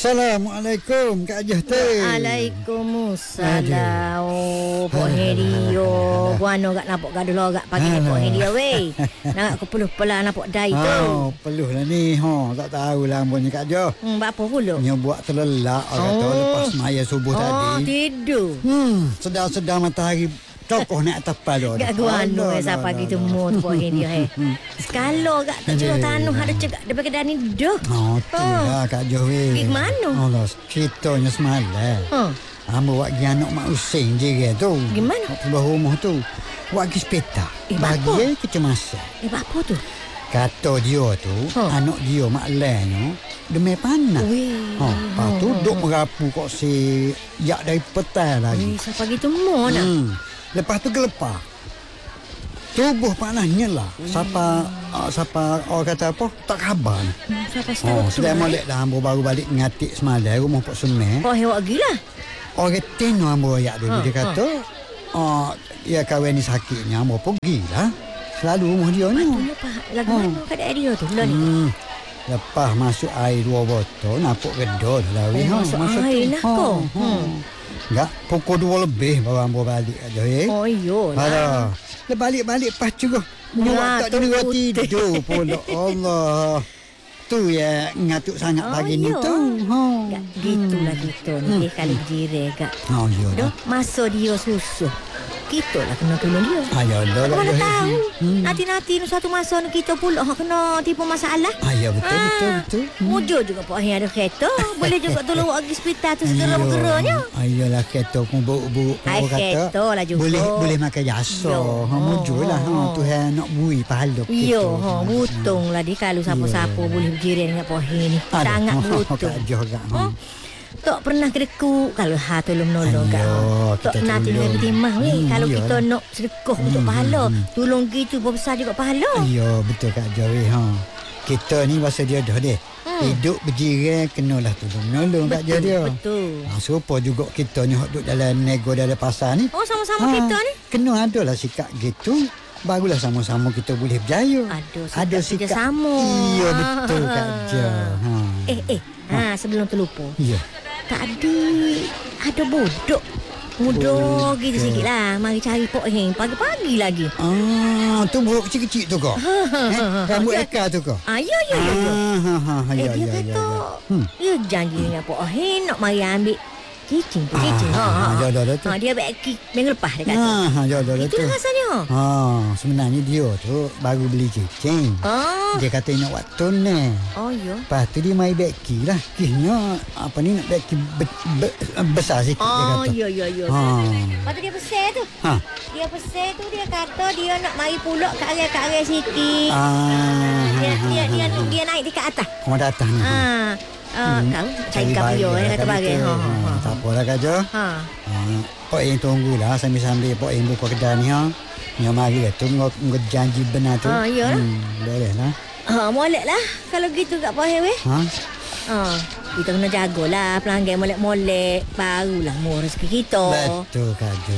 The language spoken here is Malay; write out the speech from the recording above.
Assalamualaikum Kak Johte. Waalaikumsalam. Oh, Pok Herio. Buano gak napok gaduh lorak pagi ni Pok Herio weh. Nak aku peluh pelah napok dai tu. Peluh lah ni. Tak tahulah ambonnya Kak Jo. Apa pula? Nyo buat terlelak orang kata lepas maya subuh tadi. Tidur. Sedang-sedang matahari tokoh naik atas pala. Gak guano saya pagi tu mu Pok Herio Sekalo gak tak curah tanuh ada cegak depan kedai ni dah. Itulah Kak Jo weh. Pergi ke mana? Allah, ceritanya semalam. Ambo buat gi anak mak Useng je tu. Gimana? Sebelah rumah tu. Buat gi sepeta. Bagi kecemasan. Apa tu? Kata dia tu, anak dia mak Lenyo demam panas. Lepas tu duk merapu kok si yak dari petang lagi. Siapa gitu mu nak? Lepas tu gelepar. Tubuh panasnya lah. Siapa orang kata apa? Tak khabar. Siapa tahu tu? Sedang molek dah ambo baru balik ngatik semalam rumah Pak Sunai. Hewak gila. Orang tino ambo ayak dulu dia kata, ya kahwin ni sakitnya ambo pergilah. Selalu rumah dia ni. Lagu mana keadaan dia tu? Lepas masuk air 2 botol, nampak gedor lah. Masuk air lah kau. Enggak, pukul 2 lebih baru ambo balik aja. Oh iyalah. Balik-balik pas juga. Nyawak tak tidur pula. Allah. Tu ya ngatuk sangat pagi ni tu. Gitulah gitu ni kali jire gak. Iya. Masuk dia susu. Kita lah kena tolong dia. Ayolah. Mana tahu. Nanti satu masa kita pula kena tipu masalah. Ya betul. Mujur juga Pak Hin ada kereta. Boleh juga tolong awak pergi hospital tu segera-geranya. Ayolah kereta pun buruk-buruk pun kata. Kereta lah juga. Boleh makan jasa. Mujur lah. Tuhan nak bui pahala kita. Butung lah dia kalau siapa-siapa boleh berjiran dengan Pak Hin ni. Sangat butung. Tak pernah kedeku kalau tolong menolong kau. Tak pernah timah weh kalau kita nak sedekah untuk pahala. Tolong gitu besar juga pahala. Ya betul Kak Jawi Kita ni masa dia dah deh. Hidup berjiran kenalah tolong menolong Kak Jawi dia. Betul. Serupa juga kita ni duduk dalam nego dalam pasar ni. Sama-sama kita ni. Kena adalah sikap gitu. Barulah sama-sama kita boleh berjaya. Ada sikap sama. Iya betul Kak Jawi. Sebelum terlupa. Ya. Tadi ada bodok. Muda gitu sikit lah. Mari cari Pok Hin. Pagi-pagi lagi. Tu buruk kecil-kecil tu kau? Rambut ekar tu kau? Ya. Dia kata, dia janji dengan Pok Hin nak mari ambil cicing. Dia baik minggu lepas dia kata. Itulah rasanya. Sebenarnya dia tu baru beli cicing. Dia kata nak waktu ni. Ya. Lepas tu dia mai beki lah. Kihnya apa ni nak beki besar sikit dia kata. Ya. Lepas tu dia pesan tu. Dia kata dia nak mari pulak ke area sikit. Dia naik dekat atas. Atas ni. Kau cari kapio kata bagi. Tak apalah Kak Jo. Pok Hin tunggulah sambil-sambil Pok Hin buka kedai ni Dia mari lah tu janji benar tu. Ya lah. Boleh lah. Molek lah kalau gitu kat Pok Hin weh. Kita kena jagalah pelanggan molek-molek. Barulah murah rezeki kita. Betul Kak Jo.